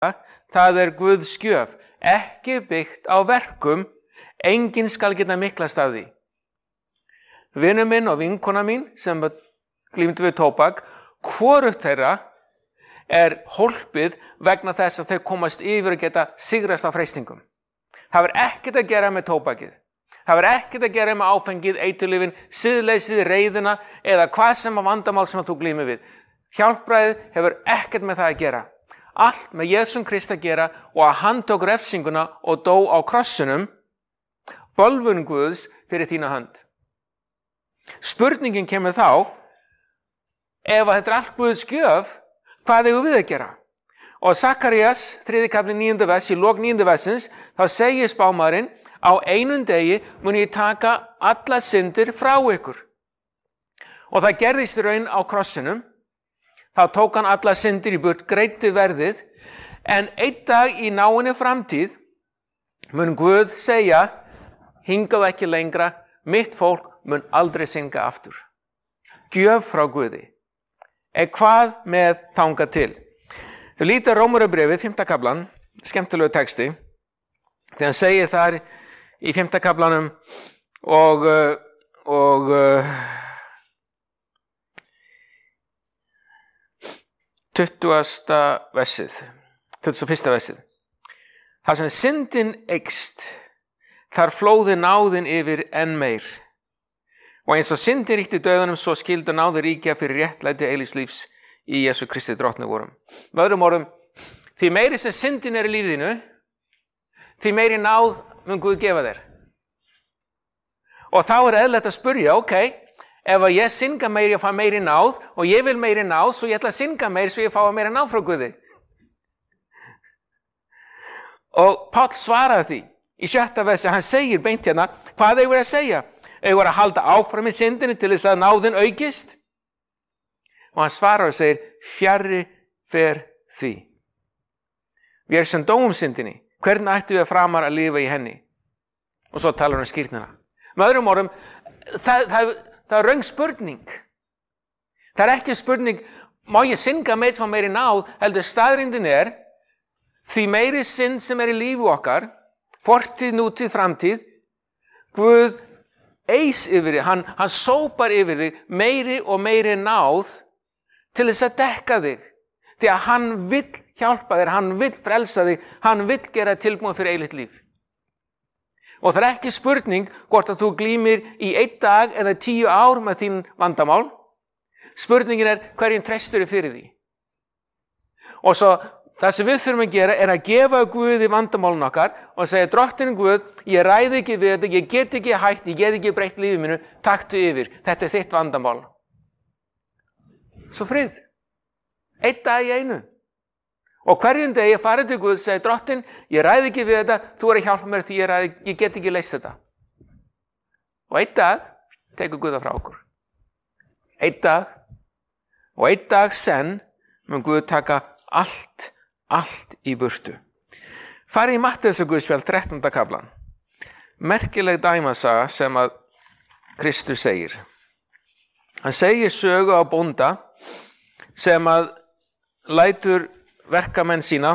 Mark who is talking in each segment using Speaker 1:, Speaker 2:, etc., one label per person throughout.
Speaker 1: það Guðs gjöf, ekki byggt á verkum, enginn skal geta miklast af því. Vinur minn og vinkona mín sem glímdu við tóbak, hvorugt þeirra hólpið vegna þess að þau komast yfir og geta sigrast á freistingum. Það var ekkert að gera með tóbakið. Það var ekkert að gera með áfengið, eiturlyfin, siðleysið, reiðina eða hvað sem að vandamál sem að þú glímir við. Hjálpræðið hefur ekkert með það að gera. Allt með Jesum Krist að gera og að hann tók refsinguna og dó á krossinum, bölvun Guðs fyrir þína hönd. Spurningin kemur þá, ef að þetta allt Guðs gjöf, hvað eigum við að gera? Og Sakarías, 3. kafli 9. vers, í lok 9. versins, þá segir spámaðurinn, á einum degi mun ég taka alla syndir frá ykkur. Og það gerðist í raun á krossinum, þá tók hann alla syndir í burt, greiddi verðið, en einn dag í náinni framtíð mun Guð segja, hingað ekki lengra, mitt fólk mun aldrei synga aftur. Gjöf frá Guði. Hvað með þangað til? Þau líta Rómarbréfið, 5. kaflan, skemmtilegu texti, þegar hann segir þar í 5. kaflanum og 21. versið. Það sem syndin eykst, þar flóði náðin yfir enn meir. Og eins og syndin ríkti dauðanum, svo skyldu náði ríkja fyrir réttlæti eilífs lífs í Jesú Kristi drottni vorum. Með öðrum orðum, því meiri sem syndin í lífinu, því meiri náð mun Guð gefa þér. Og þá eðlilegt að spyrja, ef að ég synga meiri og fá meiri náð og ég vil meiri náð, svo ég ætla að synga meiri svo ég fá meiri náð frá Guði. Og Páll svaraði því í 7. versi, hann segir beint hérna, hvað eigum við að segja? Eigum við að halda áfram í syndinni til þess að náðin aukist? Og hann svarar og segir, fjarri fer því. Við sem dóum syndinni, hvernig ættum við að framar að lifa í henni? Og svo talar hann um skírnina. Með öðrum orðum, það röng spurning. Það ekki spurning, má ég synga meitt frá meiri náð, heldur staðrindin því meiri synd sem í lífi okkar, fortíð, nútíð, framtíð, Guð eys yfir þig, hann sópar yfir þig meiri og meiri náð til þess að dekka þig. Því að hann vill hjálpa þér, hann vill frelsa þig, hann vill gera tilbúin fyrir eilíft líf. Og það ekki spurning hvort að þú glímir í 1 dag eða 10 ár með þín vandamál. Spurningin hverjum treystur fyrir því. Og svo það sem við þurfum að gera að gefa Guði vandamálun okkar og segja, drottinn Guð, ég ræði ekki við þetta, ég get ekki hætt, ég get ekki breytt lífið mínu, taktu yfir, þetta þitt vandamál. Svo frið. 1 dag í einu. Og hverjum degi ég farið til Guð og segja, drottinn, ég ræði ekki við þetta, þú að hjálpa mér því ég get ekki leyst þetta. Og 1 dag tekur Guð það frá okkur. 1 dag og 1 dag senn mun Guð taka allt í burtu. Farið í Matteusarguðspjall 13. kaflan. Merkileg dæmasaga sem að Kristus segir. Hann segir sögu á bónda sem að lætur verkamenn sína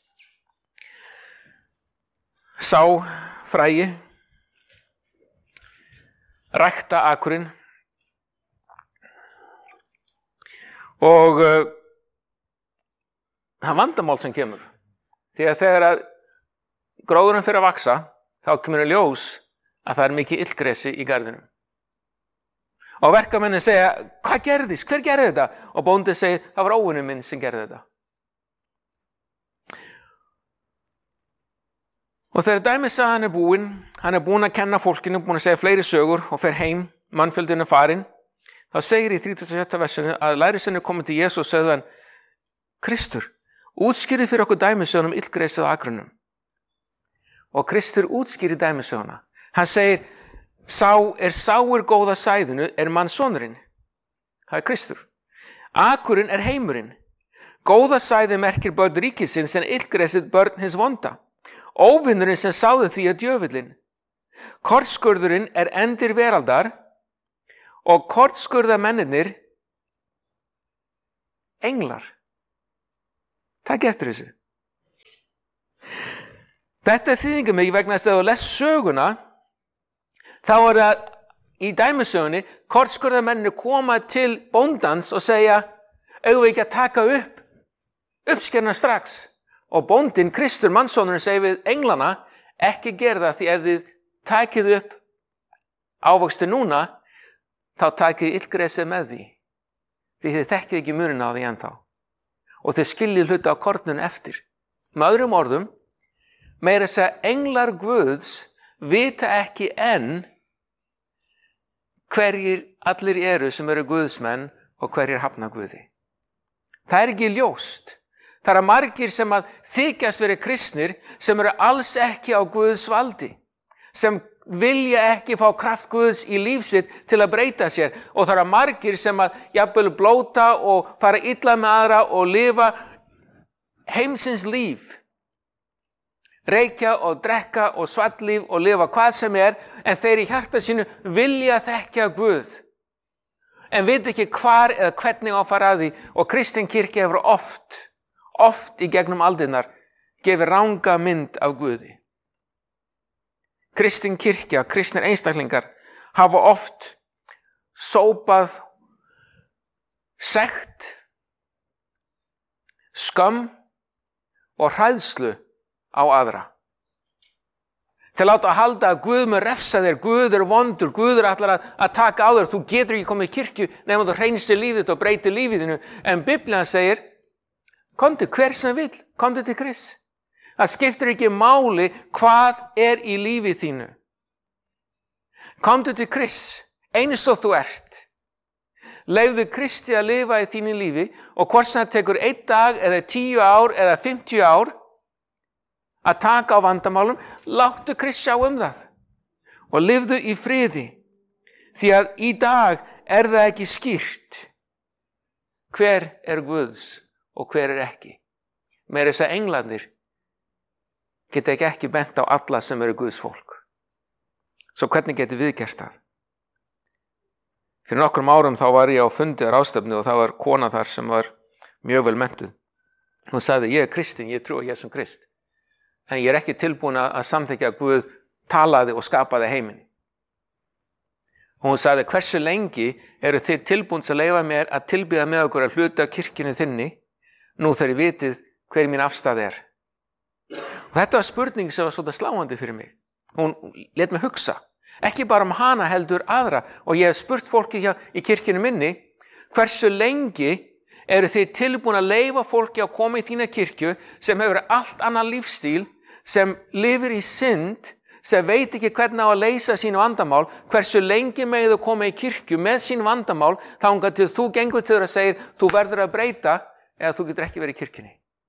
Speaker 1: sá fræi, rækta akurinn og það vandamál sem kemur. Því að þegar að gróðurinn fyrir að vaksa, þá kemur í ljós að það mikið illgresi í garðinum. Og verkamennin segja, hvað gerðist? Hver gerði þetta? Og bóndið segir, það var óvinur minn sem gerði þetta. Og þegar dæmisagan búin, hann búin að kenna fólkinu, búin að segja fleiri sögur og fer heim, mannfjöldin farin, þá segir í 37. versinu að lærisveinir komu til Jesú og sögðu hann, Kristur, útskýrið fyrir okkur dæmisögun illgresið á akrunum. Og Kristur útskýrir dæmisöguna. Hann segir, sáir góða sæðinu mannssonurinn. Það Kristur. Akurinn heimurinn. Góða sæði merkir börn ríkisins en illgresið börn hins vonda. Óvinnurinn sem sáði því djöfullinn. Kortskurðurinn endir veraldar og kortskurðamennirnir englar. Takk eftir þessu. Þetta þýðingum mig vegna þess að þú les söguna, þá það í dæmisögunni, kortskurðarmennir koma til bóndans og segja, eigum við ekki að taka uppskerna strax. Og bóndinn, Kristur, mannssonurinn, segir við englana, ekki gera það, því ef þið takið upp ávöxtu núna, þá takið illgresið með því. Því þið þekkið ekki muninn á því ennþá. Og þið skiljið hluta á kornun eftir. Með öðrum orðum, meira þess að englar Guðs vita ekki enn hverjir allir eru sem eru Guðsmenn og hverjir hafna Guði. Það ekki ljóst. Það margir sem að þykjast verið kristnir sem eru alls ekki á Guðs valdi, sem vilja ekki fá kraft Guðs í líf sitt til að breyta sér, og það margir sem að jafnvel blóta og fara illa með aðra og lifa heimsins líf, reykja og drekka og svallíf og lifa hvað sem en þeir í hjarta sínu vilja þekkja Guð, en veit ekki hvar eða hvernig á að fara að því, og kristin kirkja hefur oft í gegnum aldirnar gefið ranga mynd af Guði. Kristin kirkja, kristnir einstaklingar hafa oft sópað sekt, skömm og hræðslu á aðra. Til að halda að Guð mun refsa þér, Guð vondur, Guð ætlar að taka á þér, þú getur ekki komið í kirkju nema þú hreinsi lífið og breyti lífið, en Biblían segir, komdu hver sem vill, komdu til Krists. Það skiptir ekki máli hvað í lífið þínu. Komdu til Krists, eins og þú ert. Leyfðu Kristi að lifa í þínu lífi, og hvort sem það tekur 1 dag eða 10 ár eða 50 ár að taka á vandamálum, láttu Krist sjá það. Og lifðu í friði, því að í dag það ekki skýrt hver Guðs og hver ekki. Meira þess að englarnir geta ekki bent á alla sem eru Guðs fólk. Svo hvernig getur við gert það? Fyrir nokkrum árum þá var ég á fundi á ráðstefnu, og það var kona þar sem var mjög vel menntuð. Hún sagði, ég kristin, ég trúi á Jesú Krist, en ég ekki tilbúin að samþykkja að Guð talaði og skapaði heiminn. Hún sagði, hversu lengi eru þið tilbúin að leyfa mér að tilbyða með okkur að hluta kirkjunni þinni, nú þegar ég vitið hver mín afstæð Og þetta var spurning sem var svolítið sláandi fyrir mig. Hún lét mig hugsa, ekki bara hana heldur aðra, og ég hef spurt fólki í kirkjunni minni, hversu lengi eru þið tilbúin að leyfa fólki að koma í þína kirkju sem hefur allt annan lífstíl, sem lifir í synd, sem veit ekki hvernig á að leysa sín vandamál, hversu lengi megðu koma í kirkju með sín vandamál, þangað til þú gengur til þér að segja, þú verður að breyta, eða þú getur ekki verið í kirkjunni.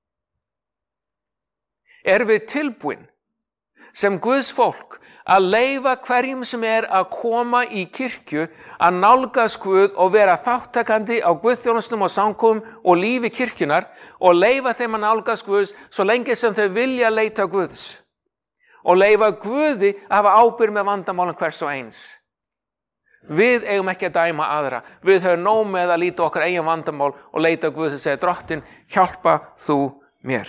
Speaker 1: Við tilbúin sem Guðs fólk að leyfa hverjum sem að koma í kirkju að nálgast Guð og vera þáttakandi á guðþjónustum og samkomum og lífi kirkjunar, og leyfa þeim að nálgast Guðs svo lengi sem þau vilja leita Guðs, og leyfa Guði að hafa ábyrgð með vandamálum hvers og eins. Við eigum ekki að dæma aðra. Við höfum nóg með að líta okkar eigin vandamál og leita Guðs og segja, Drottinn, hjálpa þú mér.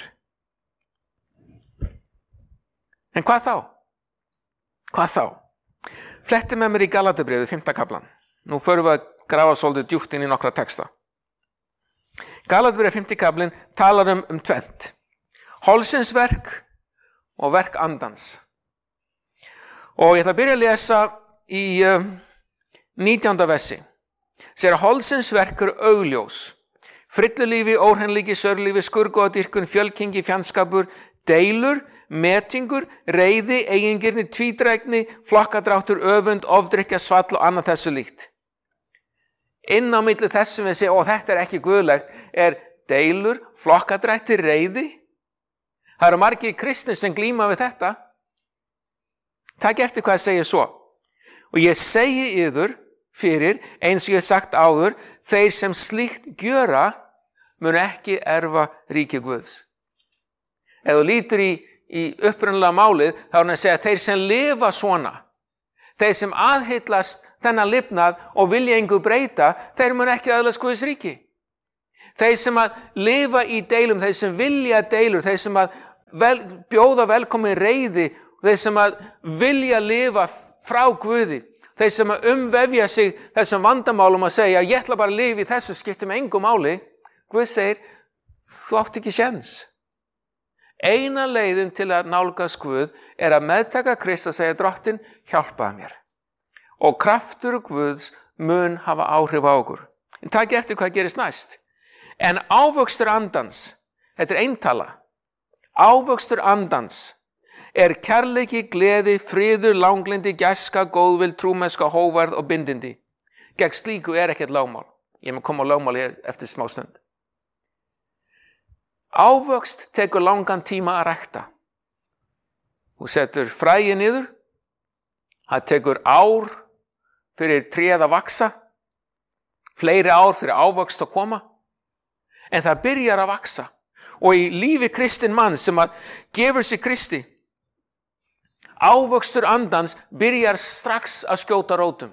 Speaker 1: En hvað þá? Hvað þá? Fletti með mér í Galaterbréfið, 5. kaflan. Nú förum við að grafa svolítið djúpt inn í nokkra texta. Galaterbréfið, 5. kaflinn talar tvennt. Hólsins verk og verk andans. Og ég ætla að byrja að lesa í 19. versi. Sér að hólsins verk augljós. Frillulífi, óhreinlíki, sörlífi, skurðgoðadýrkun, fjölkingi, fjandskapur, deilur, metingur, reiði, eigingirni, tvítrækni, flokkadráttur, öfund, ofdrykkja, svall og annað þessu líkt. Inn á milli þess sem við segja, þetta ekki guðlegt, deilur, flokkadrættir, reiði. Það eru margir kristnir sem glíma við þetta. Takk eftir hvað segir svo. Og ég segi yður fyrir, eins og ég sagt áður, þeir sem slíkt gjöra mun ekki erfa ríki Guðs. Ef þú lítur í upprunalega málið, þá er hann að segja þeir sem lifa svona, þeir sem aðhyllast þennan lifnað og vilja engu breyta, þeir mun ekki öðlast Guðs ríki. Þeir sem að lifa í deilum, þeir sem vilja deilur, þeir sem að bjóða velkomin reiði, þeir sem að vilja lifa frá Guði, þeir sem að umvefja sig þessum vandamálum að segja, ég ætla bara að lifa í þessu, skiptir mig engu máli. Guð segir, þú átt ekki séns. Eina leiðin til að nálgast Guð að meðtaka Krist að segja, Drottinn, hjálpaðu mér. Og kraftur Guðs mun hafa áhrif á okkur. En takk eftir hvað gerist næst. En ávöxtur andans, þetta eintala, ávöxtur andans kærleiki, gleði, friður, langlindi, gæska, góðvild, trúmennska, hógværð og bindindi. Gegn slíku ekkert lögmál. Ég mun koma á lögmál hér eftir smá stund. Ávöxt tekur langan tíma að rækta. Þú setur fræið niður, það tekur ár fyrir tréð að vaksa, fleiri ár fyrir ávöxt að koma, en það byrjar að vaksa. Og í lífi kristinn mann sem að gefur sig Kristi, ávöxtur andans byrjar strax að skjóta rótum.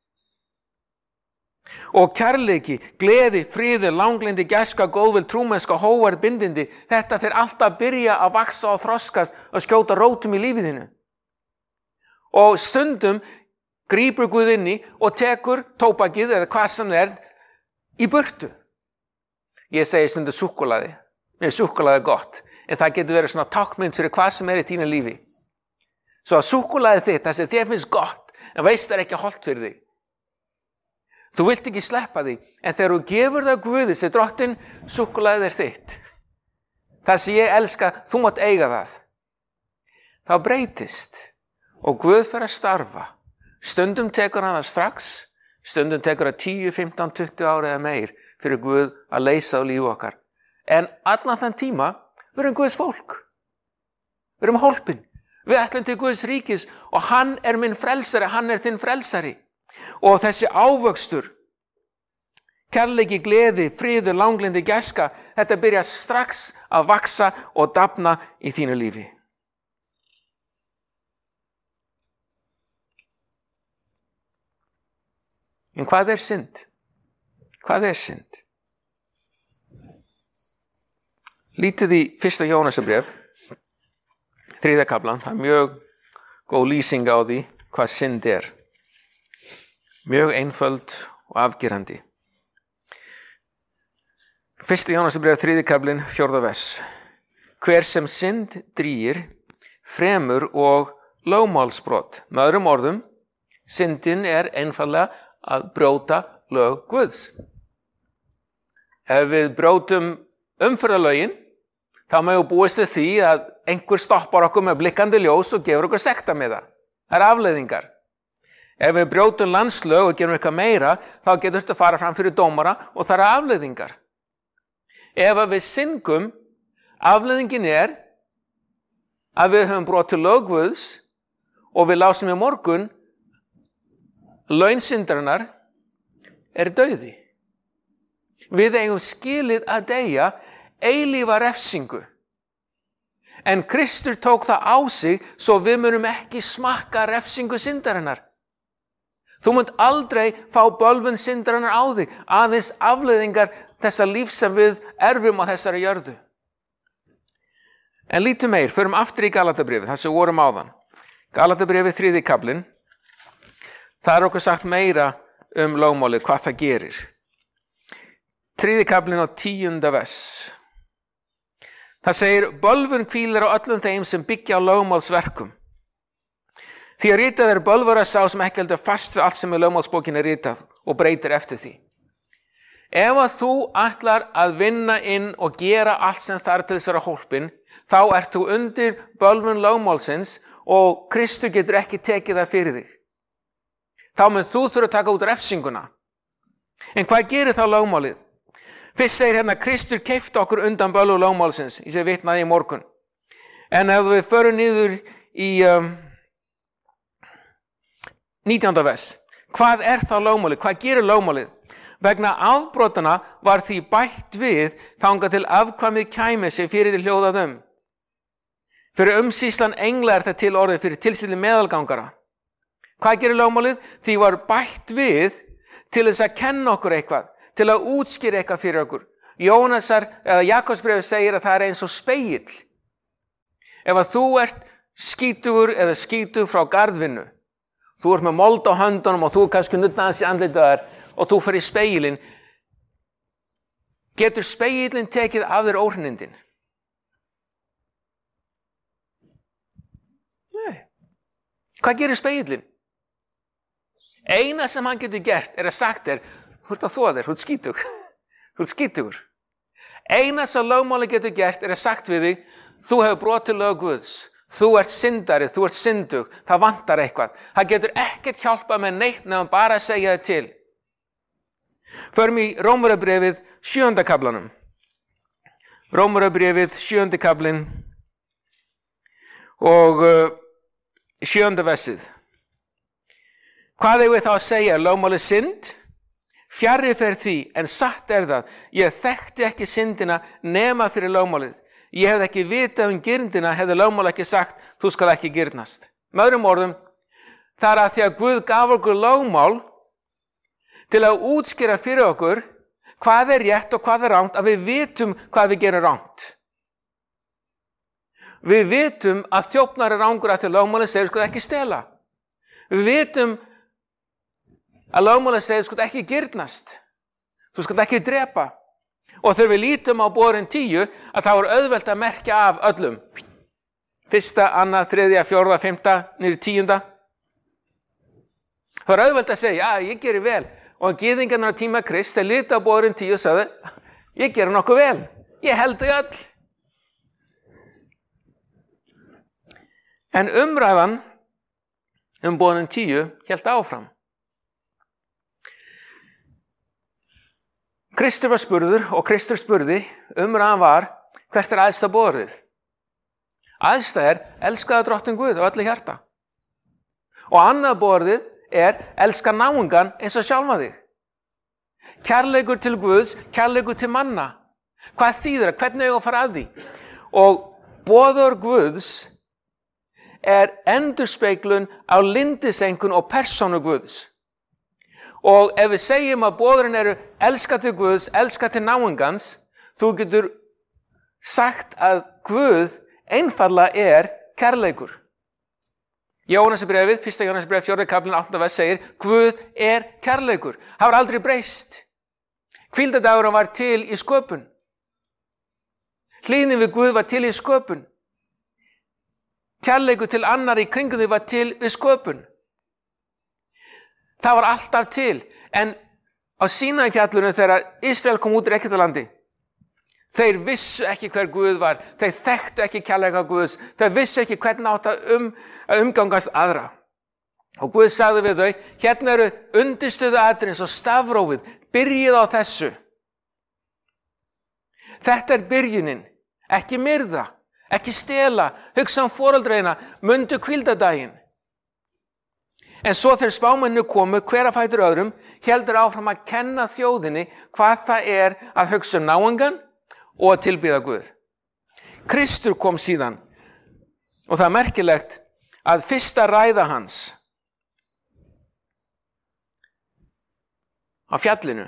Speaker 1: Og kærleiki, gleði, friður, langlindi, gæska, góðvild, trúmennska, hógværð, bindindi, þetta fyrir alltaf að byrja að vaksa og þroskast og skjóta rótum í lífið þínu. Og stundum grípur Guð inn í og tekur tóbakið eða hvað sem í burtu. Ég segi stundum súkkulaði. Mér súkkulaði gott, en það getur verið svona táknmynd fyrir hvað sem í þínu lífi. Svo að súkkulaði þitt, það sem þér finnst gott, en veist það ekki hollt fyrir þig. Þú vilt ekki sleppa því, en þegar þú gefur það Guði, sem Drottinn, súkkulaðið þitt. Það sem ég elska, þú mátt eiga það. Þá breytist og Guð fer að starfa. Stundum tekur hann það strax, stundum tekur það 10, 15, 20 ára eða meir fyrir Guð að leysa á lífi okkar. En allan þann tíma, við erum Guðs fólk. Við erum hólpin. Við ætlum til Guðs ríkis og hann minn frelsari, hann þinn frelsari. Og þessi ávöxtur, kærleiki, gleði, friður, langlindi, gæska, þetta byrjar strax að vaksa og dafna í þínu lífi. En hvað synd? Hvað synd? Lítið í 1. Jónasarbréf, 3. kaflan, það mjög góð lýsing á því hvað synd Mjög einföld og afgerandi. 1. Jónasarbréf, 3. kaflinn, 4. vers. Hver sem synd drýgir, fremur og lögmálsbrot. Með öðrum orðum, syndin einfaldlega að brjóta lög Guðs. Ef við brjótum umferðarlögin, þá megum búist við því að einhver stoppar okkur með blikkandi ljós og gefur okkur sekta með það. Það afleiðingar. Ef við brjótum landslög og gerum eitthvað meira, þá getur þetta að fara fram fyrir dómara og það afleiðingar. Ef við syngum, afleiðingin að við höfum brotið lög Guðs og við lásum í morgun, laun syndarinnar dauði. Við eigum skilið að deyja eilífa refsingu. En Kristur tók það á sig svo við munum ekki smakka refsingu syndarinnar. Þú munt aldrei fá bölvun syndarinnar á þig, aðeins afleiðingar þessa líf sem við erfum á þessari jörðu. En lítum meir, förum aftur í Galatabréfið, þar sem vorum áðan. Galatabréfið, 3. kaflinn, það okkur sagt meira lögmálið, hvað það gerir. 3. kaflinn á 10. vers. Það segir, bölvun hvílir á öllum þeim sem byggja á lögmálsverkum. Því að ritað bölvara sá sem ekki heldur fast við allt sem í lögmálsbókinni ritað og breytir eftir því. Ef að þú ætlar að vinna inn og gera allt sem þarf til þessara hólpin, þá ert þú undir bölvun lögmálsins og Kristur getur ekki tekið það fyrir þig. Þá mun þú þurfa að taka út refsinguna. En hvað gerir þá lögmálið? Fyrst segir hérna, Kristur keypti okkur undan bölvun lögmálsins, ég sé vitnaði í morgun. En ef við förum niður í 19. vers. Hvað þá lögmálið? Hvað gerir lögmálið? Vegna afbrotana var því bætt við þangað til afkvæmið kæmi sig fyrir til hljóðað Fyrir umsýslan engla það til orðið fyrir tilstilli meðalgangara. Hvað gerir lögmálið? Því var bætt við til þess að kenna okkur eitthvað, til að útskýra eitthvað fyrir okkur. Jónasar eða Jakobsbréfið segir að það eins og spegill. Ef að þú ert skítugur eða skítug frá garðvinnu, þú ert með mold á höndunum og þú kannski nuddaðast í andlitið þar og þú fer í spegilinn, getur spegilinn tekið af þér óhreinindin? Nei. Hvað gerir spegilinn? Eina sem hann getur gert er að sagt þér, þú ert að þvoa þér, þú ert skítug, þú ert skítugur. Eina sem lögmáli getur gert er að sagt við þig, þú hefur brotið lög Guðs, þú ert syndari, þú ert syndug, það vantar eitthvað. Það getur ekkert hjálpað með neitt nefnum bara að segja þið til. Förum í Rómverjabréfið 7. kaflanum. Rómverjabréfið 7. kaflinn og 7. versið. Hvað eigum við þá að segja? Lögmálið synd? Fjarri fer því, en satt er það. Ég þekkti ekki syndina nema fyrir lögmálið. Ég hefði ekki vitað girndina, hefði lögmálið ekki sagt, þú skal ekki girnast. Með öðrum orðum, það er að því að Guð gaf okkur lögmál til að útskýra fyrir okkur hvað er rétt og hvað er rangt, að við vitum hvað við gerum rangt. Við vitum að þjófnar er rangur að því lögmálið segir, sko ekki stela. Við vitum að lögmálið segir, sko ekki girnast. Þú skal ekki drepa. Og þegar við lítum á boðorðin 10, að það er auðvelt að merkja af öllum. 1., 2., 3., 4., 5., niður 10. Það er auðvelt að segja, já, ég gerir vel. Og gyðingarnir á tíma Krist, þeir lítu á boðorðin 10 og sagði, ég gerir nokkuð vel. Ég held þau öll. En umræðan boðorðin 10 hélt áfram. Kristur var spurður og Kristur spurði, umræðan var, hvert er æðsta boðorðið? Æðsta er, elskaðu drottinn Guð af öllu hjarta. Og annað boðorðið er, elska náungan eins og sjálfa þig. Kærleikur til Guðs, kærleikur til manna. Hvað þýðir það? Hvernig eigum að fara að því? Og boðorð Guðs er endurspeglun á lindisengun og persónu Guðs. Og ef við segjum að boðorðin eru elska til Guðs, elska til náungans, þú getur sagt að Guð einfaldlega er kærleikur. Jóhannesarbrefið, 1. Jóhannesarbrefið, 4. kaflinn, 8. vers segir, Guð er kærleikur. Það var aldrei breyst. Hvíldardagurinn var til í sköpun. Hlýðni við Guð var til í sköpun. Kærleikur til annar í kringum því var til við sköpun. Það var alltaf til, en á Sínaífjallinu þegar Ísrael kom út úr Egyptalandi, þeir vissu ekki hver Guð var, þeir þekktu ekki kærleika Guðs, þeir vissu ekki hvernig átt að umgangast aðra. Og Guð sagði við þau, hérna eru undirstöðu atriðin svo stafrófið, byrjið á þessu. Þetta er byrjunin, ekki myrða, ekki stela, hugsa foreldreina, mundu hvíldardaginn. En svo þegar spámennu komu, hver að fætur öðrum, heldur áfram að kenna þjóðinni hvað það er að hugsa náungan og að tilbýða Guð. Kristur kom síðan og það er merkilegt að fyrsta ræða hans á fjallinu,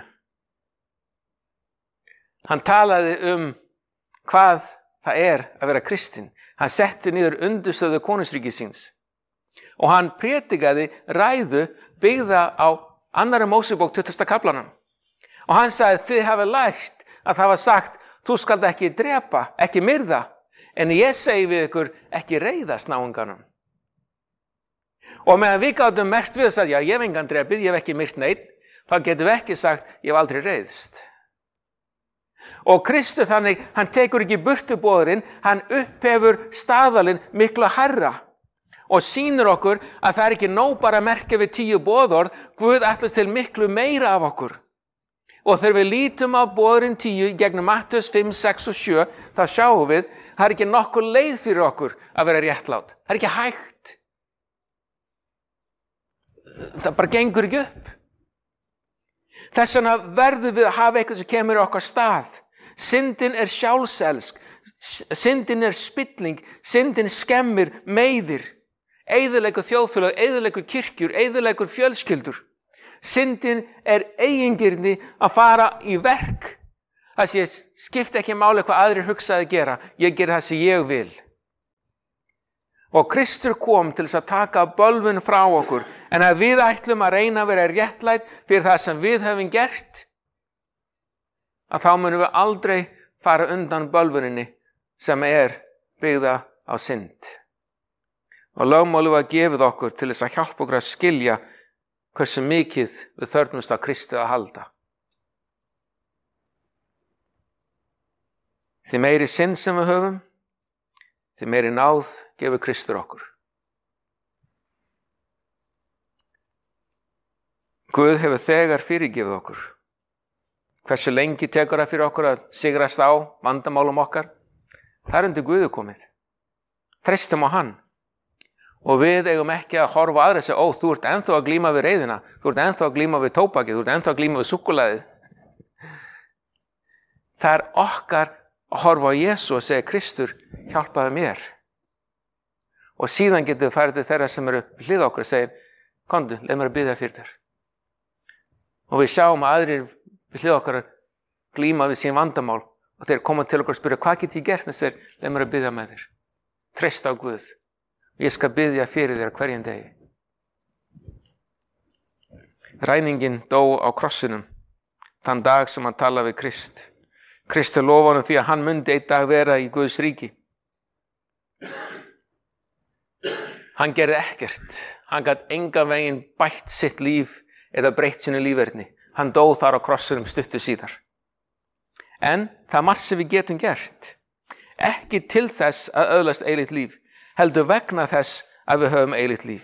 Speaker 1: hann talaði hvað það er að vera kristinn. Hann setti niður undirstöðu konungsríkis síns. Og hann prétikaði ræðu byggða á 2. Mósebók 20. kaflanum. Og hann sagði, þið hafa lært að það var sagt, þú skalt ekki drepa, ekki myrða, en ég segi við ykkur, ekki reiðast náunganum. Og meðan við gátum merkt við þess að, já, ég hef engan drepið, ég hef ekki myrt neitt, þá getum við ekki sagt, ég hef aldrei reiðst. Og Kristur þannig, hann tekur ekki burtu boðorðin, hann upphefur staðalinn miklu hærra. Og sýnir okkur að það er ekki nóg bara að merkja við 10 boðorð, Guð ætlast til miklu meira af okkur. Og þegar við lítum á boðorðin 10 gegnum Mattheus 5, 6 og 7, þá sjáum við, það er ekki nokkur leið fyrir okkur að vera réttlát. Það er ekki hægt. Það bara gengur ekki upp. Þess vegna verðum við að hafa eitthvað sem kemur í okkar stað. Syndin er sjálfselsk, syndin er spilling, syndin skemmir, meiðir. Eyðileggur þjóðfélag, eyðileggur kirkjur, eyðileggur fjölskyldur. Syndin er eigingirni að fara í verk. Það sé skipta ekki máli hvað aðrir hugsaði gera. Ég ger það sem ég vil. Og Kristur kom til þess að taka bölvun frá okkur, en að við ætlum að reyna að vera réttlæt fyrir það sem við höfum gert, að þá munum við aldrei fara undan bölvuninni sem byggða á synd. Og lögmálið var gefið okkur til þess að hjálpa okkur að skilja hversu mikið við þörfnumst á Kristi að halda. Því meiri synd sem við höfum, því meiri náð gefur Kristur okkur. Guð hefur þegar fyrirgefið okkur. Hversu lengi tekur það fyrir okkur að sigrast á vandamálum okkar? Það undir Guði komið. Treystum á hann. Og við eigum ekki að horfa aðra og segja, þú ert ennþá að glíma við reiðina, þú ert ennþá að glíma við tóbakið, þú ert ennþá að glíma við súkkulaðið. Það okkar að horfa á Jesú og segja, Kristur, hjálpaðu mér. Og síðan getum við farið til þeirra sem eru hlið okkur og segja, komdu, leið mér að biðja fyrir þér. Og við sjáum að aðrir hlið okkar glíma við sín vandamál og þeir koma til okkur og spyrja, hvað get ég gert? Og þeir, leið mér að biðja með þér. Treysta á Guð. Ég skal biðja fyrir þér hverjum degi. Ræninginn dó á krossinum þann dag sem hann talaði við Krist. Kristur lofaði honum því að hann myndi einn dag vera í Guðs ríki. Hann gerði ekkert. Hann gat engan veginn bætt sitt líf eða breytt sínu líferni. Hann dó þar á krossinum stuttu síðar. En það margt sem við getum gert. Ekki til þess að öðlast eilíft líf, heldur vegna þess að við höfum eilíft líf.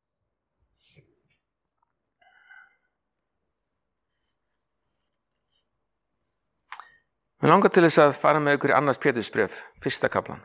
Speaker 1: Mér langar til þess að fara með ykkur í annars Pétursbréf, 1. kaflan.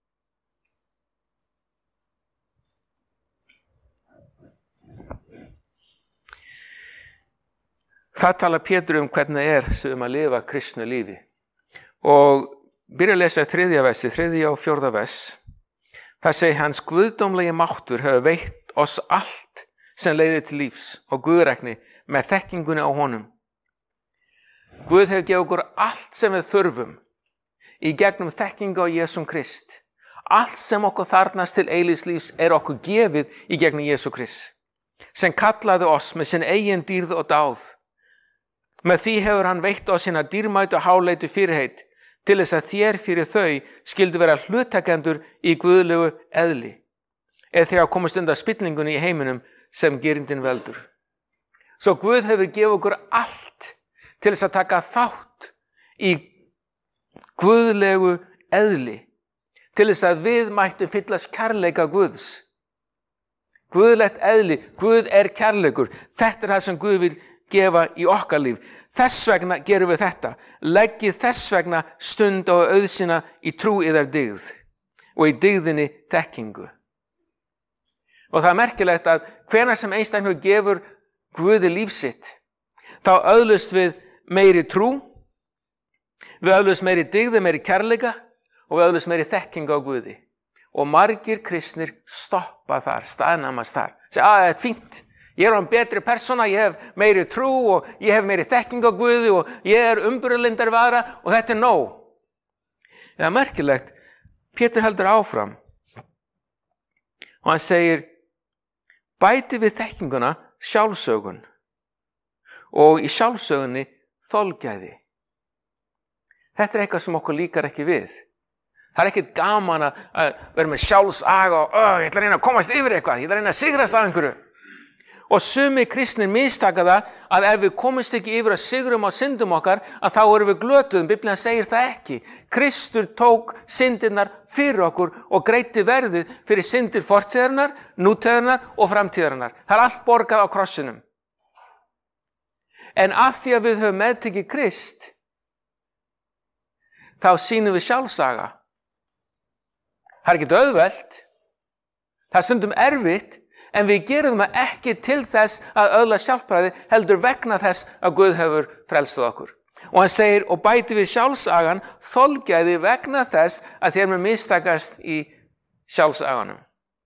Speaker 1: Það tala Pétur hvernig sem að lifa kristnu lífi. Og byrja að lesa 3. versi, 3. og 4. vers. Það segir hans guðdómlegi máttur hefur veitt oss allt sem leiðir til lífs og guðrækni með þekkingunni á honum. Guð hefur gefið okkur allt sem við þurfum í gegnum þekkingu á Jesum Krist. Allt sem okkur þarnast til eilífs lífs okkur gefið í gegnum Jesu Krist, sem kallaði oss með sin eigin dýrð og dáð. Með því hefur hann veitt oss sína dýrmætu háleitu fyrirheit til þess að þér fyrir þau skyldu vera hluttekendur í guðlegu eðli, eða þegar komast undan spillingunni í heiminum sem girndin veldur. Svo Guð hefur gefið okkur allt til þess að taka þátt í guðlegu eðli, til þess að við mættum fyllast kærleika Guðs. Guðlegt eðli, Guð kærleikur. Þetta það sem Guð vil gefa í okkar líf. Þess vegna gerum við þetta. Leggið þess vegna stund á auðsina í trú yðar dygð og í dygðinni þekkingu. Og það merkilegt að hvenær sem einstaklingur gefur Guði líf sitt, þá öðlust við meiri trú, við öðlust meiri dygð, meiri kærleika og við öðlust meiri þekkingu á Guði. Og margir kristnir stoppa þar, staðnæmast þar. Segja, það fínt. Ég hann betri persóna, ég hef meiri trú og ég hef meiri þekking á Guði og ég umburðarlyndari vara og þetta nóg. Það er merkilegt. Pétur heldur áfram og hann segir, bæti við þekkinguna sjálfsögun og í sjálfsögunni þolgæði. Þetta eitthvað sem okkur líkar ekki við. Það er ekkert gaman að vera með sjálfsaga og ég ætla að reyna að komast yfir eitthvað, ég ætla að reyna að sigrast af einhverju. Og sumir kristnir mistaka það að ef við komumst ekki yfir að sigrum á syndum okkar, að þá erum við glötuðum. Biblían segir það ekki. Kristur tók syndirnar fyrir okkur og greiddi verðið fyrir syndir fortíðarinnar, nútíðarinnar og framtíðarinnar. Það er allt borgað á krossinum. En af því að við höfum meðtekið Krist, þá sýnum við sjálfsaga. Það er ekkert auðvelt. Það er stundum erfitt, en við gerum það ekki til þess að öðla sjálfbræði, heldur vegna þess að Guð hefur frelsað okkur. Og hann segir, og bæti við sjálfsagan, þolgæði vegna þess að þér með mistakast í sjálfsaganum.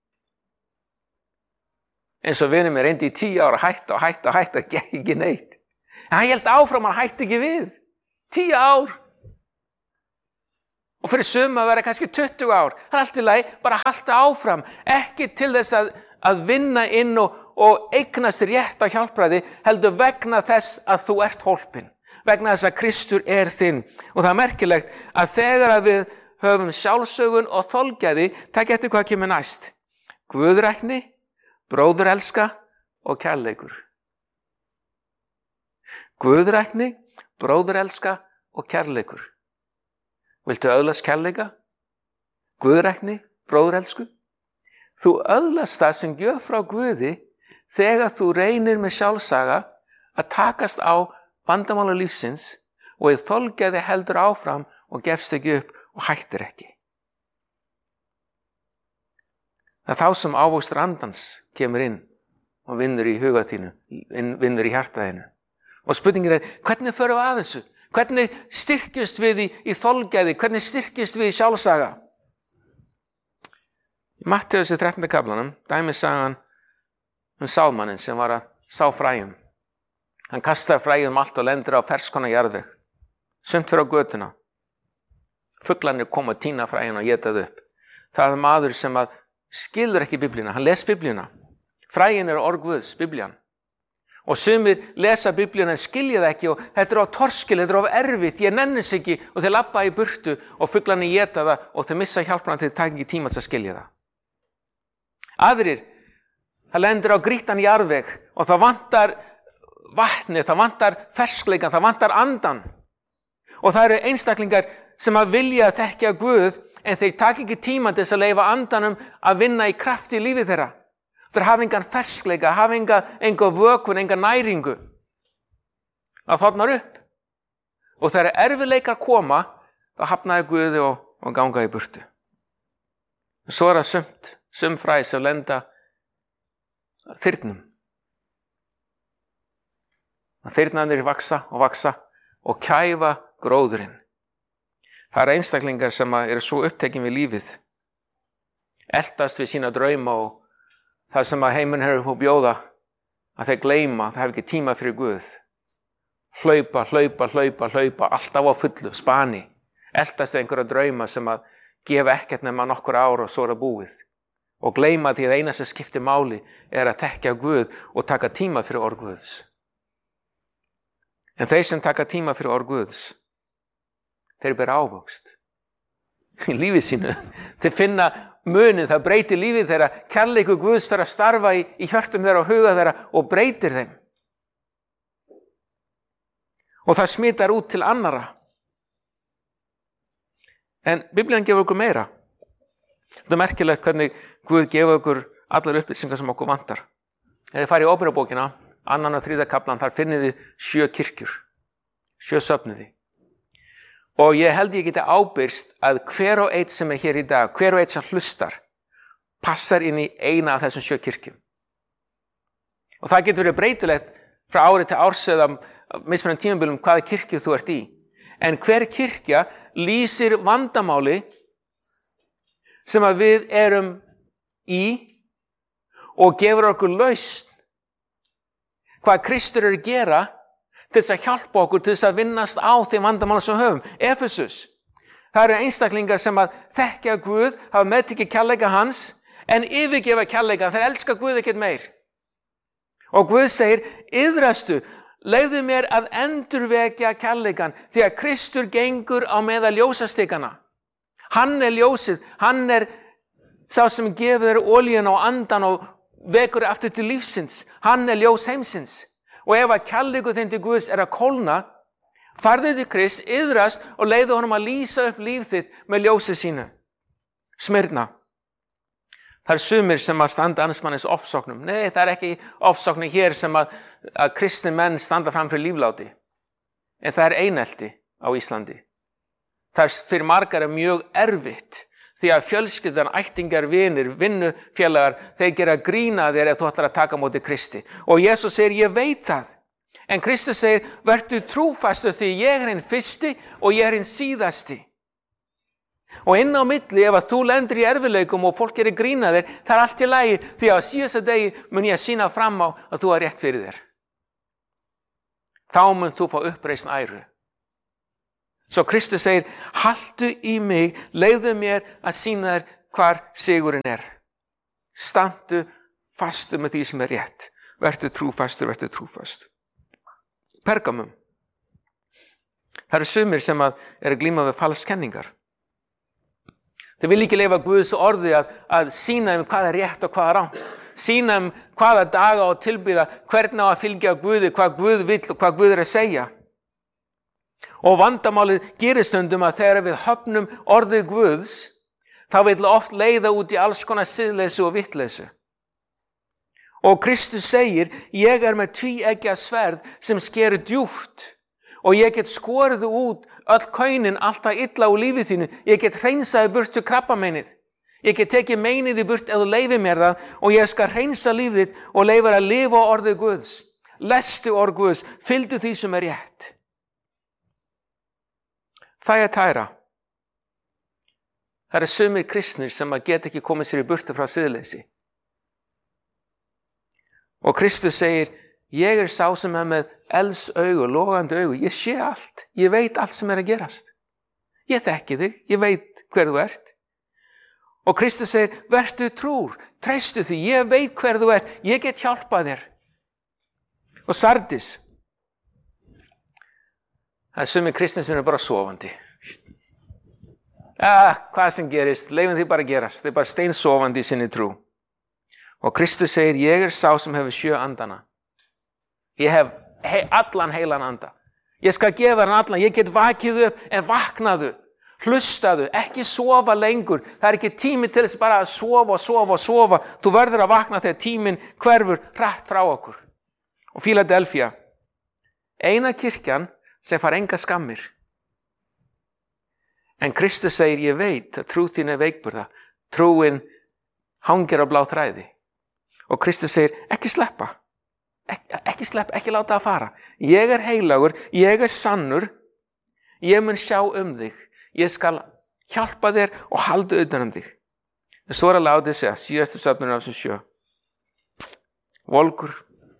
Speaker 1: Eins og vinur mér reyndi í 10 ára hætta, gekk ekki neitt. En hann hélt áfram, hann hætti ekki við. 10 ár. Og fyrir suma vera kannski 20 ár. Það allt í lagi, bara halda áfram. Ekki til þess að vinna inn og eignast rétt á hjálpræði, heldur vegna þess að þú ert hólpin. Vegna þess að Kristur þinn. Og það merkilegt að þegar að við höfum sjálfsögun og þolgæði, takk eftir hvað kemur næst. Guðrækni, bróðurelska og kærleikur. Guðrækni, bróðurelska og kærleikur. Viltu öðlast kærleika? Guðrækni, bróðurelsku? Þú öðlast það sem gjöf frá Guði þegar þú reynir með sjálfsaga að takast á vandamála lífsins og þolgæði heldur áfram og gefst ekki upp og hættir ekki. Það er þá sem ávöxtur andans kemur inn og vinnur í huga þínu, vinnur í hjarta þínu. Og spurningin hvernig förum við að þessu? Hvernig styrkjumst við í þolgæði? Hvernig styrkjumst við í sjálfsaga? Í Mattheus 13. kaflanum, dæmissagan sálmanninn sem var að sá fræjum. Hann kastar fræjum allt og lendir á ferskona jarðveg. Sumt fyrir á götuna. Fuglarnir koma að tína fræjum og éta þau upp. Það er maður sem skilur ekki Biblíuna. Hann les Biblíuna. Fræjin orð Guðs, Biblían. Og sumir lesa Biblíuna en skilja það ekki og þetta á torskil, þetta á erfitt, ég nennis ekki og þeir labba í burtu og fuglarnir éta það og þeir missa hjálpana þeir taka ekki tíma til að skilja það. Aðrir, það lendir á grýttan jarðveg og það vantar vatni, það vantar ferskleikan, það vantar andan. Og það eru einstaklingar sem vilja þekkja Guð en þeir taka ekki tíma til þess að leyfa andanum að vinna í krafti í lífi þeirra. Þeir hafa engan ferskleika, hafa enga vökun, enga næringu. Það þornar upp. Og þegar erfiðleikar koma, þá hafnaði Guði og ganga í burtu. Svo það sum fræ sem lenda þyrnum. Þyrnarnir vaksa og kæfa gróðurinn. Það einstaklingar sem eru svo upptekin við lífið, eltast við sína drauma og það sem heiminn hefur upp að bjóða, að þeir gleyma, það hefur ekki tíma fyrir Guð. Hlaupa, alltaf á fullu, spani. Eltast einhverja drauma sem gefa ekkert nema nokkur ár og svo það búið. Og gleyma því að eina sem skiptir máli að þekkja Guð og taka tíma fyrir orð Guðs. En þeir sem taka tíma fyrir orð Guðs, þeir bera ávöxt í lífi sínu. Þeir finna munin, það breytir lífið þeirra, kærleikur Guðs fyrir að starfa í hjörtum þeirra og huga þeirra og breytir þeim. Og það smitar út til annara. En Biblían gefur okkur meira. Það er merkilegt hvernig Guð gefur okkur allar upplýsingar sem okkur vantar. Ef þið farið í Óperubókina, 2. og 3. kaflan, þar finnið þið 7 kirkjur, 7 söfnuði. Og ég held ég geti ábyrgst að hver og einn sem hér í dag, hver og einn sem hlustar, passar inn í eina af þessum 7 kirkjum. Og það getur verið breytilegt frá ári til árs eða mismunandi tímabilum hvaða kirkju þú ert í. En hver kirkja lýsir vandamáli sem við erum í og gefur okkur lausn. Hvað Kristur að gera til þess að hjálpa okkur, til þess að vinnast á þeim vandamálum sem við höfum. Efesus. Það eru einstaklingar sem þekkja Guð, hafa meðtekið kærleika hans, en yfirgefa kærleika, þeir elska Guð ekkert meir. Og Guð segir, iðrastu, leyfðu mér að endurvekja kærleikan, því að Kristur gengur á meðal ljósastikana. Hann ljósið, hann sá sem gefur þér olíuna og andan og vekur aftur til lífsins. Hann ljós heimsins. Og ef að kærleikur þinn til Guðs að kólna, farðu til Krist, iðrast og leyfðu honum að lýsa upp líf þitt með ljósi sínu. Smyrna. Það eru sumir sem standa annars manns ofsóknum. Nei, það er ekki ofsóknir hér sem að kristnir menn standa fram fyrir lífláti. En það er einelti á Íslandi. Það er fyrir margar mjög erfitt. Því að fjölskyldan, ættingar, vinir, vinnufélagar, þeir gera grína þér ef þú ætlar að taka á móti Kristi. Og Jesús segir, ég veit það. En Kristus segir, vertu trúfastu því ég hinn fyrsti og ég hinn síðasti. Og inn á milli, ef að þú lendir í erfiðleikum og fólk gerir grína þér, það er allt í lagi, því að síðasta degi mun ég sýna fram á að þú er rétt fyrir þér. Þá mun þú fá uppreisn æru. Svo Kristus segir, haltu í mig, leyfðu mér að sýna þér hvar sigurinn er. Standu fastu með því sem er rétt. Vertu trúfastur. Pergamum. Það eru sumir sem eru að glíma við falskenningar. Þeir vilja ekki leyfa Guðs orði að sýna þeim hvað er rétt og hvað er rangt. Sýna þeim hvaða daga á að tilbýða, hvernig á að fylgja Guði, hvað Guð vill og hvað Guð er að segja. Og vandamálið gerist stundum að þegar við höfnum orðið Guðs, þá vill oft leiða út í alls konar siðleysu og vitleysu. Og Kristus segir, ég er með tvíeggja sverð sem sker djúpt og ég get skorið út öll kaunin alltaf illa úr lífið þínu. Ég get hreinsaði burtu krabbameinið. Ég get tekið meinið í burt ef þú leifir mér það og ég skal hreinsa lífið þitt og leifir að lifa á orðið Guðs. Lestu orð Guðs, fylgdu því sem er rétt. Thyatira. Það eru sumir kristnir sem get ekki komið sér í burtu frá siðleysi. Og Kristus segir, ég er sá sem er með eldsaugu, logandi augu. Ég sé allt. Ég veit allt sem er að gerast. Ég þekki þig. Ég veit hver þú ert. Og Kristus segir, vertu trúr. Treystu því. Ég veit hver þú ert. Ég get hjálpað þér. Og Sardis. Það er sumir kristnir sem eru bara sofandi. Hvað sem gerist, leifum því bara gerast. Þeir bara steinsofandi í sinni trú. Og Kristus segir, ég er sá sem hefur 7 andana. Ég hef allan heilan anda. Ég skal gefa hann allan. Ég get vakið upp en vaknaðu. Hlustaðu. Ekki sofa lengur. Það er ekki tími til þess bara að sofa. Þú verður að vakna þegar tíminn hverfur hratt frá okkur. Og Fíladelfía. Eina kirkjan sem fær enga skammir. En Kristus segir, ég veit að trú þín er veikburða. Trúin hangir á blá þræði. Og Kristus segir, ekki sleppa. Ekki sleppa, ekki láta það fara. Ég er heilagur, ég er sannur. Ég mun sjá þig. Ég skal hjálpa þér og halda utan þig. En svo er að láta segja, síðastu söfnun af þessu 7. Volgur.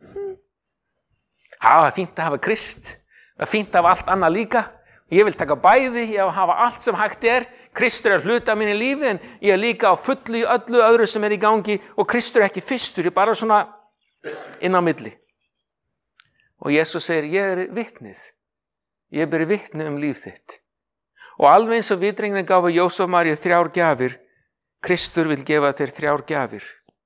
Speaker 1: Það er fínt að hafa Krist. Það er fínt að hafa allt annað líka. Ég vil taka bæði, ég vil hafa allt sem hægt er. Kristur er hluti af mínu lífi en ég er líka á fullu í öllu öðru sem er í gangi og Kristur er ekki fyrstur, ég er bara svona inn á milli. Og Jesus segir, ég er vitnið. Ég beri vitni líf þitt. Og alveg eins og vitringin gafu Jósef Maríu 3 gjafir, Kristur vil gefa þér 3 gjafir.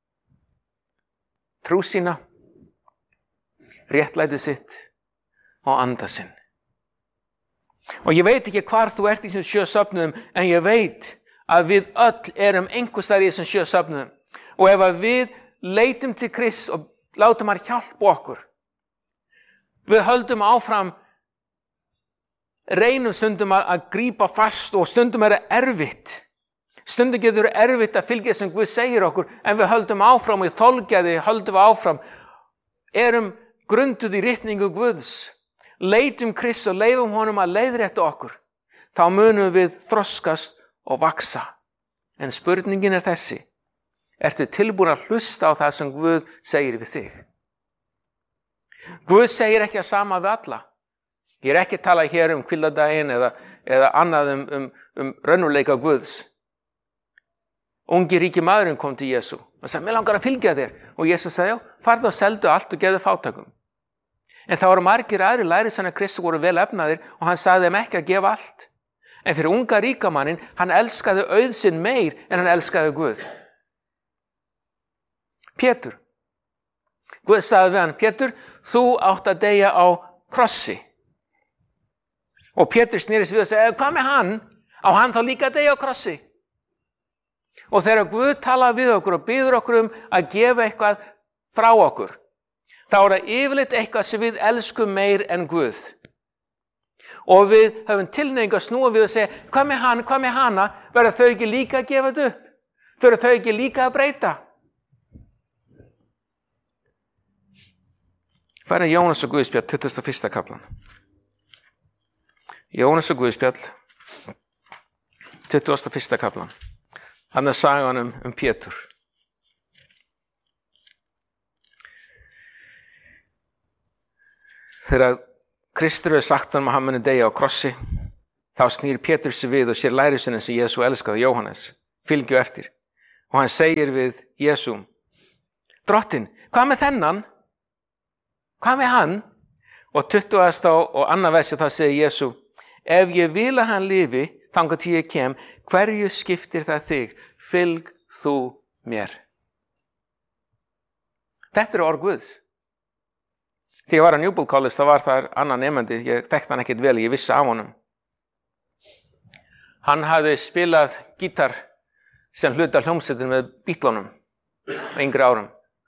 Speaker 1: Trú sína, réttlæti sitt og anda sinn. Og ég veit ekki hvar þú ert í þessum 7 söfnuðum, en ég veit að við öll erum einhvers staðar í þessum 7 söfnuðum. Og ef að við leitum til Krists og látum hann hjálpa okkur, við höldum áfram, reynum stundum að grípa fast og stundum er það erfitt. Stundum getur það erfitt að fylgja sem Guð segir okkur, en við höldum áfram og í þolgæði höldum við áfram. Erum grunduð í ritningu Guðs. Leitum Krist og leifum honum að leiðrétta okkur. Þá munum við þroskast og vaksa. En spurningin er þessi. Ertu tilbúin að hlusta á það sem Guð segir við þig? Guð segir ekki að sama við alla. Ég er ekki að tala hér hvíldardaginn eða annað raunveruleika Guðs. Ungi ríki maðurinn kom til Jesú og sagði, mér langar að fylgja þér. Og Jesús sagði, já, farðu og seldu allt og gefðu fátækum. En það voru margir aðrir lærisveinar Krists voru vel efnaðir og hann sagði þeim ekki að gefa allt. En fyrir unga ríkamannin, hann elskaði auð sinn meir en hann elskaði Guð. Pétur. Guð sagði við hann, Pétur, þú átt að deyja á krossi. Og Pétur sneri sig við og sagði, hvað með hann? Á hann þá líka að deyja á krossi? Og þegar Guð talaði við okkur og biður okkur að gefa eitthvað frá okkur, þá er það yfirleitt eitthvað sem við elskum meir en Guð. Og við höfum tilhneigingu að snúa við og segja, hvað með hann, hvað með hana? Verða þau ekki líka að gefa þetta upp? Verða þau ekki líka að breyta? Færa Jónas og Guðspjall, 21. kaplan. Jónas og Guðspjall, 21. kaplan. Hann er sagan Pétur. Þegar Kristur hefur sagt hann að hann muni deyja á krossi, Þá snýr Pétur sig við og sér lærisveinin sem Jesú elskaði, Jóhannes, fylgju eftir. Og hann segir við Jesú: Drottinn, hvað með þennan? Hvað með hann? Og 20. og annað versi þá segir Jesú: Ef ég vil að hann lifi, þangað til ég kem, hverju skiptir það þig? Fylg þú mér. Þetta eru orð Guðs. Þegar ég var á Newbold College, þá var þar annar nemandi, ég þekkti hann ekkert vel, ég vissi af honum. Hann hafði spilað gítar sem hluta hljómsveitin með Beatlunum á yngri árum.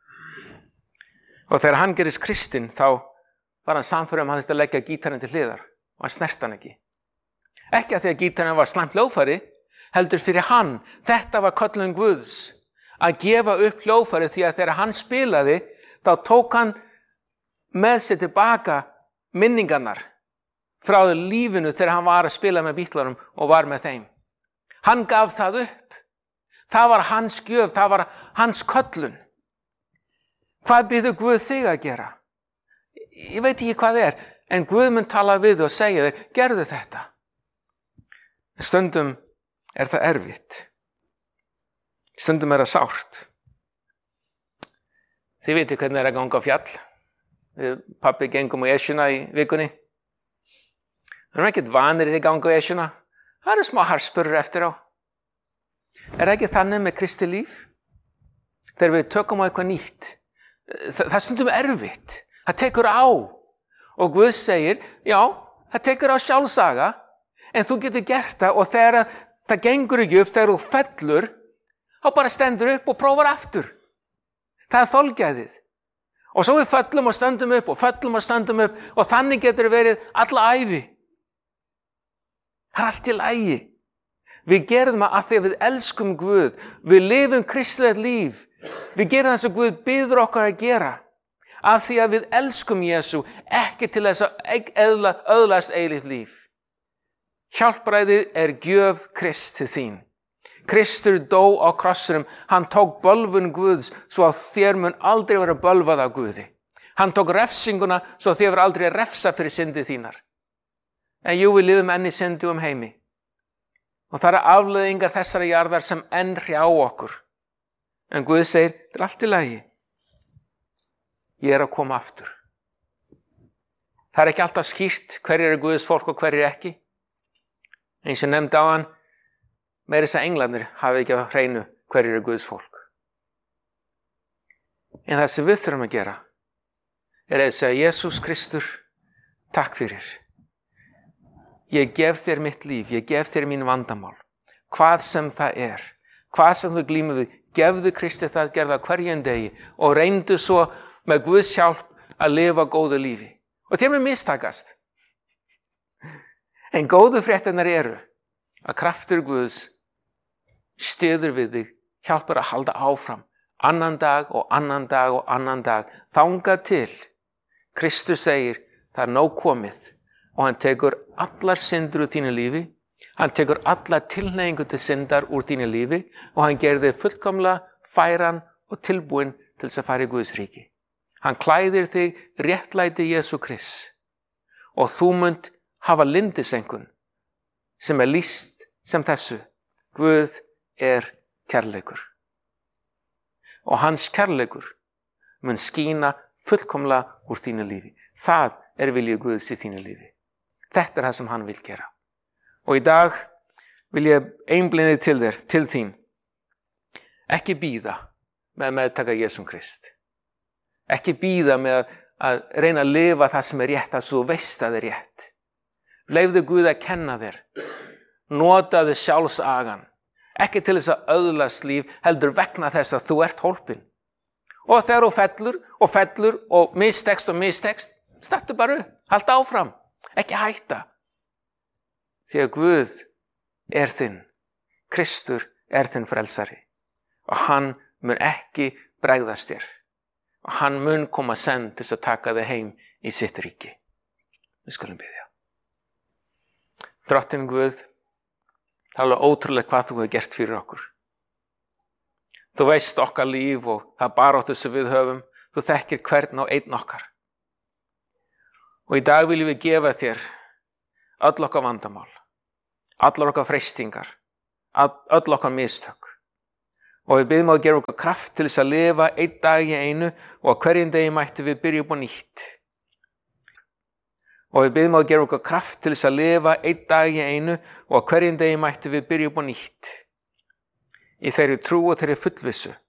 Speaker 1: Og þegar hann gerist kristinn, þá var hann sannfærður hann þurfti að leggja gítarinn til hliðar og hann snerti hann ekki. Ekki að því að gítarinn var slæmt hljóðfæri, heldur fyrir hann. Þetta var köllun Guðs, að gefa upp hljóðfæri, því að þegar hann spilaði, þá tók hann með sér tilbaka minningarnar frá lífinu þegar hann var að spila með Beatlunum og var með þeim. Hann gaf það upp. Það var hans gjöf, það var hans köllun. Hvað biður Guð þig að gera? Ég veit ekki hvað það er, en Guð mun tala við og segja þér: gerðu þetta. Stundum er það erfitt. Stundum er það sárt. Þið veitir hvernig er að ganga á fjall. Við pabbi gengum á Esjuna í vikunni. Við erum ekkert vanir í því ganga á Esjuna. Það eru smá harspurur eftir á. Er ekki þannig með Kristi líf? Þegar við tökum á eitthvað nýtt. Það stundum erfitt. Það tekur á. Og Guð segir: já, það tekur á sjálfsaga, en þú getur gert það, og þegar það gengur ekki upp, þegar þú fellur, þá bara stendur upp og prófar aftur. Það er þolgæðið. Og svo við föllum og stöndum upp og föllum og stöndum upp, og þannig getur verið alla ævi. Það er allt í lagi. Við gerum það af því að við elskum Guð. Við lifum kristilegt líf. Við gerum það sem Guð biður okkur að gera. Af því að við elskum Jesú, ekki til þess að öðlast eilíft líf. Hjálpræðið er gjöf Kristi þín. Kristur dó á krossinum. Hann tók bölvun Guðs svo að þér mun aldrei vera bölvað af Guði. Hann tók refsinguna svo að þér verður aldrei refsa fyrir syndið þínar. En jú, við lifum enn í syndugum heimi. Og það eru afleiðingar þessara jarðar sem enn hrjá okkur. En Guð segir: þetta er allt í lagi. Ég er að koma aftur. Það er ekki alltaf skýrt hverjir eru Guðs fólk og hverjir ekki. Eins og nefndi á hann, meira þess að englarnir hafi ekki á hreinu hverjir eru Guðs fólk. En það sem við þurfum að gera er að segja: Jesús Kristur, takk fyrir. Ég gef þér mitt líf, ég gef þér mín vandamál. Hvað sem það er, hvað sem þú glímur við, gefðu Kristi það, gerðu það hverjum degi og reyndu svo með Guðs hjálp að lifa góðu lífi. Og þér mun mistakast. En góðu fréttirnar eru að kraftur Guðs styður við þig, hjálpar að halda áfram annan dag og annan dag og annan dag, þangað til Kristus segir: það er nóg komið. Og hann tekur allar syndir úr þínu lífi, hann tekur allar tilhneigingu til syndar úr þínu lífi og hann gerir þig fullkomlega færan og tilbúin til þess að fara í Guðs ríki. Hann klæðir þig réttlæti Jesú Krists og þú munt hafa lyndisengun sem er lýst sem þessu: Guð er kærleikur. Og hans kærleikur mun skína fullkomlega úr þínu lífi. Það er vilji Guðs í þínu lífi. Þetta er það sem hann vil gera. Og í dag vil ég einblína til þér, til þín. Ekki bíða með að meðtaka Jesú Krist. Ekki bíða með að reyna að lifa það sem er rétt, það sem þú veist að er rétt. Leyfðu Guð að kenna þér. Notaðu sjálfsagan. Ekki til þess að öðlast líf, heldur vegna þess að þú ert hólpin. Og þegar þú fellur og mistekst, stattu bara upp, halda áfram. Ekki hætta. Því að Guð er þinn. Kristur er þinn frelsari. Og hann mun ekki bregðast þér. Og hann mun koma senn til að taka þig heim í sitt ríki. Við skulum biðja. Drottinn Guð, það er alveg ótrúlega hvað þú hefur gert fyrir okkur. Þú veist okkar líf og það baráttu sem við höfum. Þú þekkir hvern og einn okkar. Og í dag viljum við gefa þér öll okkar vandamál. allar okkar freistingar, öll okkar mistök. Og við biðjum að gera okkur kraft til þess að lifa einn dag í einu og á hverjum degi mættum við byrja upp á nýtt. Og við biðjum að gera okkur kraft til þess að lifa einn dag í einu og á hverjum degi mættum við byrja upp á nýtt. Í þeirri trú og þeirri fullvissu